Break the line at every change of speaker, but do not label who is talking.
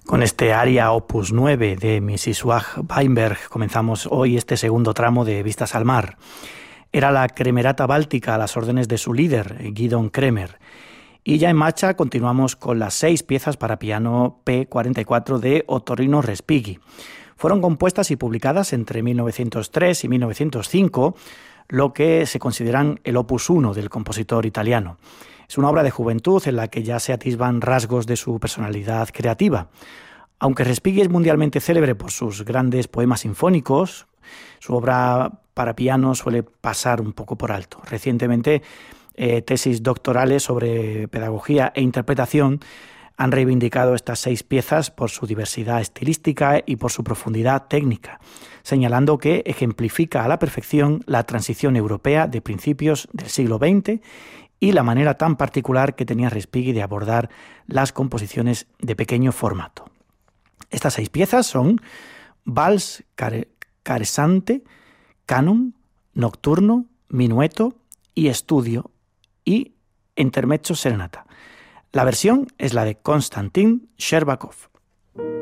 Con este aria opus 9 de Mrs. Weinberg comenzamos hoy este segundo tramo de Vistas al Mar. Era la Cremerata Báltica a las órdenes de su líder, Gidon Kremer. Y ya en marcha continuamos con las 6 piezas para piano P44 de Ottorino Respighi. Fueron compuestas y publicadas entre 1903 y 1905, lo que se consideran el opus 1 del compositor italiano. Es una obra de juventud en la que ya se atisban rasgos de su personalidad creativa. Aunque Respighi es mundialmente célebre por sus grandes poemas sinfónicos, su obra para piano suele pasar un poco por alto. Recientemente, tesis doctorales sobre pedagogía e interpretación han reivindicado estas 6 piezas por su diversidad estilística y por su profundidad técnica, señalando que ejemplifica a la perfección la transición europea de principios del siglo XX y la manera tan particular que tenía Respighi de abordar las composiciones de pequeño formato. Estas 6 piezas son Vals Caresante, Canon, Nocturno, Minueto y Estudio y Intermezzo Serenata. La versión es la de Konstantin Sherbakov.